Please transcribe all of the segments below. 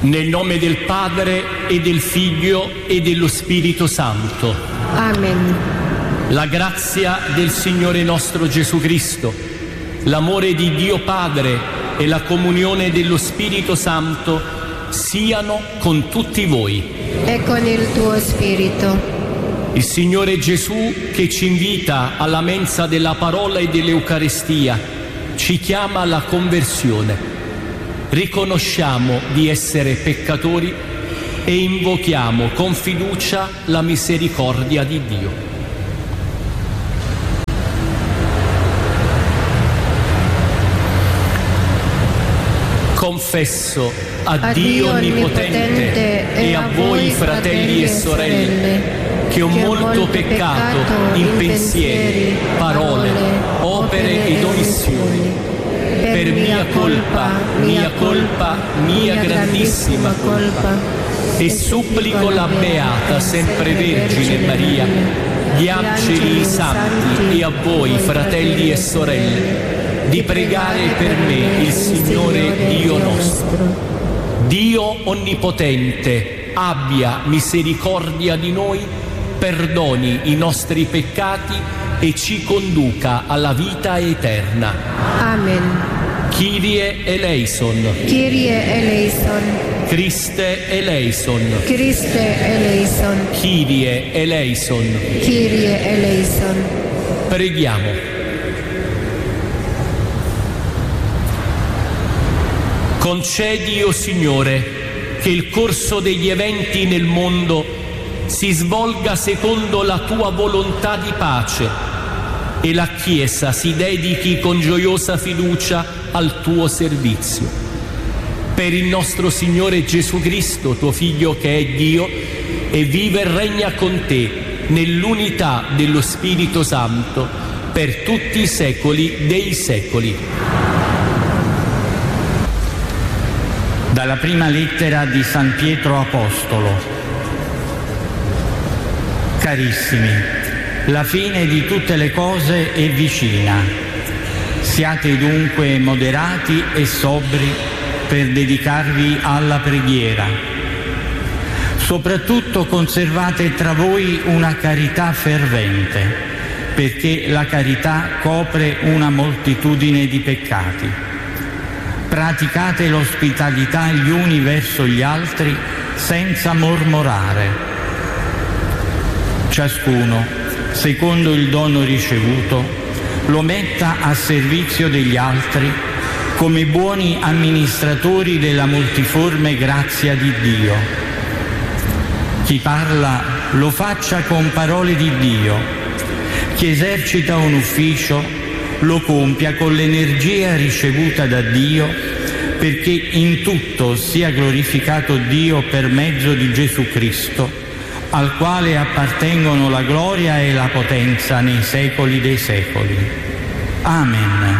Nel nome del Padre e del Figlio e dello Spirito Santo. Amen. La grazia del Signore nostro Gesù Cristo, l'amore di Dio Padre e la comunione dello Spirito Santo siano con tutti voi. E con il tuo spirito. Il Signore Gesù, che ci invita alla mensa della parola e dell'Eucaristia, ci chiama alla conversione. Riconosciamo di essere peccatori e invochiamo con fiducia la misericordia di Dio. Confesso a Dio Onnipotente e a voi, fratelli e sorelle, che ho molto peccato in pensieri, parole, opere ed omissioni. Per mia colpa, mia grandissima colpa. E supplico la Beata Sempre Vergine Maria, gli angeli santi e a voi, fratelli e sorelle, di pregare per me il Signore Dio nostro. Dio Onnipotente abbia misericordia di noi, perdoni i nostri peccati e ci conduca alla vita eterna. Amen. Kyrie eleison. Kyrie eleison. Christe eleison. Christe eleison. Kyrie eleison. Kyrie eleison. Preghiamo. Concedi, o Signore, che il corso degli eventi nel mondo si svolga secondo la tua volontà di pace e la Chiesa si dedichi con gioiosa fiducia al tuo servizio. Per il nostro Signore Gesù Cristo, tuo Figlio, che è Dio e vive e regna con te nell'unità dello Spirito Santo per tutti i secoli dei secoli. Dalla prima lettera di San Pietro Apostolo. Carissimi, la fine di tutte le cose è vicina. Siate dunque moderati e sobri per dedicarvi alla preghiera. Soprattutto conservate tra voi una carità fervente, perché la carità copre una moltitudine di peccati. Praticate l'ospitalità gli uni verso gli altri senza mormorare. Ciascuno, secondo il dono ricevuto, lo metta a servizio degli altri come buoni amministratori della multiforme grazia di Dio. Chi parla lo faccia con parole di Dio. Chi esercita un ufficio lo compia con l'energia ricevuta da Dio, perché in tutto sia glorificato Dio per mezzo di Gesù Cristo, al quale appartengono la gloria e la potenza nei secoli dei secoli. Amen.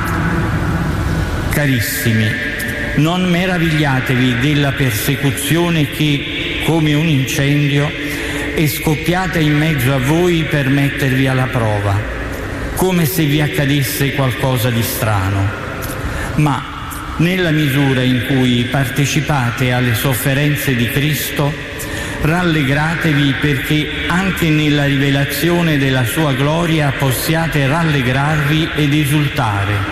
Carissimi, non meravigliatevi della persecuzione che, come un incendio, è scoppiata in mezzo a voi per mettervi alla prova, come se vi accadesse qualcosa di strano. Ma nella misura in cui partecipate alle sofferenze di Cristo, rallegratevi, perché anche nella rivelazione della sua gloria possiate rallegrarvi ed esultare.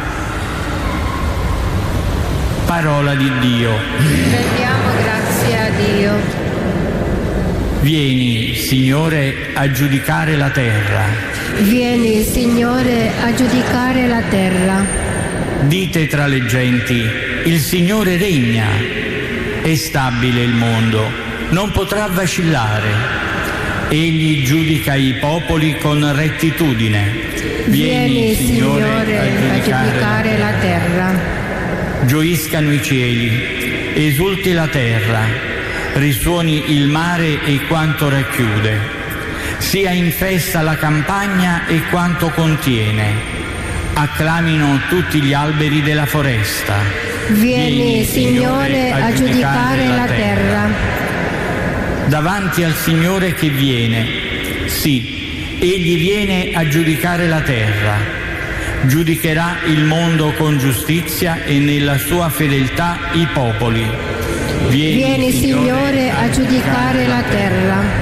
Parola di Dio. Rendiamo grazie a Dio. Vieni, Signore, a giudicare la terra. Vieni, Signore, a giudicare la terra. Dite tra le genti, il Signore regna. È stabile il mondo, non potrà vacillare. Egli giudica i popoli con rettitudine. Vieni, Signore, a giudicare la terra. Gioiscano i cieli, esulti la terra, risuoni il mare e quanto racchiude. Sia in festa la campagna e quanto contiene. Acclamino tutti gli alberi della foresta. Vieni, Signore, a giudicare la terra. Davanti al Signore che viene, sì, Egli viene a giudicare la terra. Giudicherà il mondo con giustizia e nella sua fedeltà i popoli. Vieni, Signore, a giudicare la terra.